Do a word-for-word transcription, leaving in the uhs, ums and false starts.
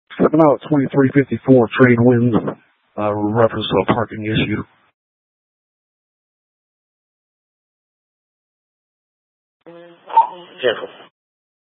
Stepping out twenty-three fifty-four, trade winds, uh, reference to a parking issue. Careful.